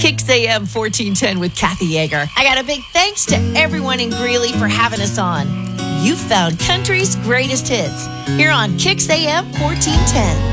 Kicks AM 1410 with Kathy Yeager. I got a big thanks to everyone in Greeley for having us on. You found country's greatest hits here on Kicks AM 1410.